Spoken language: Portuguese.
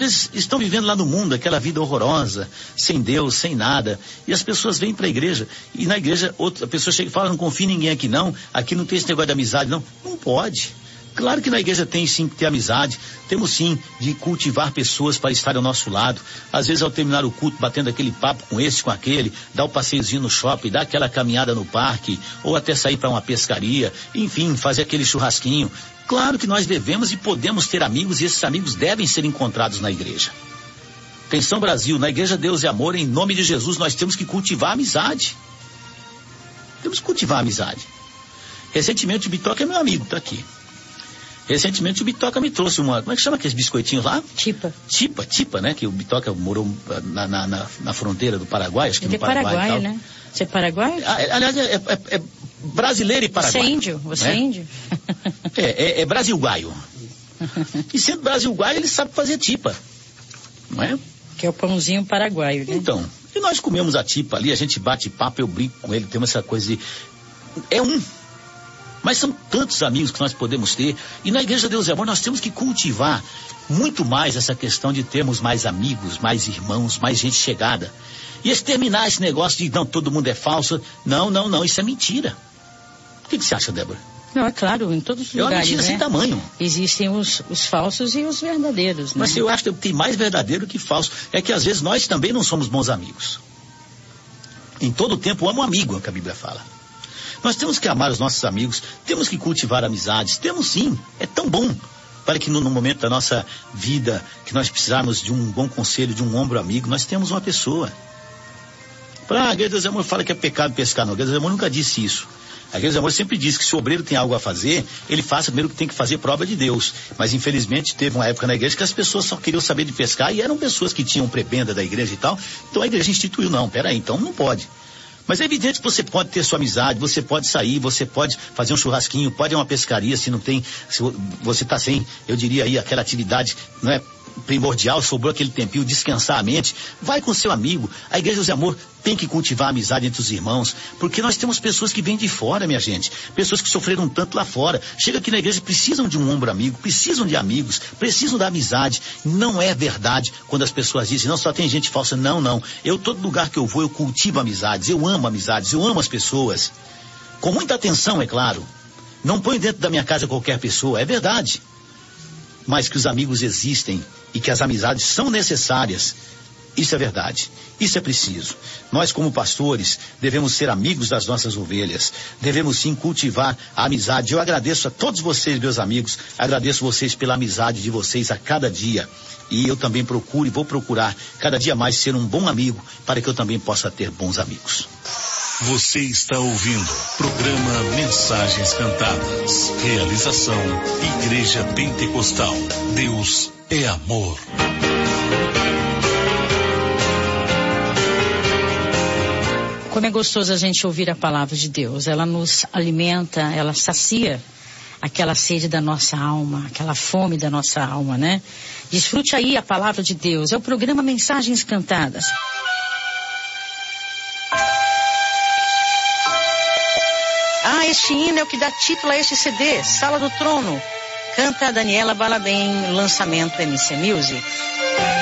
eles estão vivendo lá no mundo aquela vida horrorosa, sem Deus, sem nada, e as pessoas vêm para a igreja, e na igreja outra pessoa chega e fala, não confia em ninguém aqui não tem esse negócio de amizade, não pode. Claro que na igreja tem sim que ter amizade, temos sim de cultivar pessoas para estar ao nosso lado. Às vezes ao terminar o culto, batendo aquele papo com esse, com aquele, dar o passeiozinho no shopping, dar aquela caminhada no parque, ou até sair para uma pescaria, enfim, fazer aquele churrasquinho. Claro que nós devemos e podemos ter amigos, e esses amigos devem ser encontrados na igreja. Atenção Brasil, na igreja Deus e Amor, em nome de Jesus, nós temos que cultivar a amizade. Temos que cultivar a amizade. Recentemente o Bitoca é meu amigo, tá aqui. Recentemente o Bitoca me trouxe como é que chama aqueles biscoitinhos lá? Tipa, né? Que o Bitoca morou na fronteira do Paraguai, acho que no Paraguai. Ele é paraguaio, né? Você é paraguaio? Aliás, é brasileiro e paraguaio. Você é índio? É brasil-guaio. E sendo brasil-guaio, ele sabe fazer tipa, não é? Que é o pãozinho paraguaio, né? Então, e nós comemos a tipa ali, a gente bate papo, eu brinco com ele, temos essa coisa de... Mas são tantos amigos que nós podemos ter, e na Igreja Deus e Amor nós temos que cultivar muito mais essa questão de termos mais amigos, mais irmãos, mais gente chegada. E exterminar esse negócio de não, todo mundo é falso. Não, isso é mentira. O que você acha, Débora? Não, é claro, em todos os lugares, uma mentira sem tamanho. Existem os falsos e os verdadeiros, né? Mas eu acho que tem mais verdadeiro que falso. É que às vezes nós também não somos bons amigos. Em todo tempo amo um amigo, é o que a Bíblia fala. Nós temos que amar os nossos amigos, temos que cultivar amizades, temos sim, é tão bom, para que no momento da nossa vida, que nós precisarmos de um bom conselho, de um ombro amigo, nós temos uma pessoa. A Igreja Deus e Amor fala que é pecado pescar, não, a Igreja Deus e Amor nunca disse isso. A Igreja Deus e Amor sempre diz que se o obreiro tem algo a fazer, ele faça primeiro que tem que fazer prova de Deus. Mas infelizmente teve uma época na igreja que as pessoas só queriam saber de pescar e eram pessoas que tinham prebenda da igreja e tal, então a igreja instituiu, então não pode. Mas é evidente que você pode ter sua amizade, você pode sair, você pode fazer um churrasquinho, pode ir a uma pescaria, se você está sem, eu diria aí, aquela atividade, não é primordial, sobrou aquele tempinho, descansar a mente, vai com seu amigo. A Igreja Deus e Amor tem que cultivar a amizade entre os irmãos, porque nós temos pessoas que vêm de fora, minha gente, pessoas que sofreram tanto lá fora, chega aqui na igreja, precisam de um ombro amigo, precisam de amigos, precisam da amizade. Não é verdade quando as pessoas dizem, não, só tem gente falsa. Não, todo lugar que eu vou, eu cultivo amizades, eu amo as pessoas, com muita atenção, é claro, não ponho dentro da minha casa qualquer pessoa, é verdade, mas que os amigos existem e que as amizades são necessárias, isso é verdade, isso é preciso. Nós como pastores devemos ser amigos das nossas ovelhas, devemos sim cultivar a amizade. Eu agradeço a todos vocês, meus amigos, agradeço vocês pela amizade de vocês a cada dia, e eu também procuro e vou procurar cada dia mais ser um bom amigo, para que eu também possa ter bons amigos. Você está ouvindo programa Mensagens Cantadas. Realização Igreja Pentecostal. Deus é amor. Como é gostoso a gente ouvir a palavra de Deus. Ela nos alimenta, ela sacia aquela sede da nossa alma, aquela fome da nossa alma, né? Desfrute aí a palavra de Deus. É o programa Mensagens Cantadas. Este hino é o que dá título a este CD, Sala do Trono. Canta Daniela Balabem, lançamento MC Music.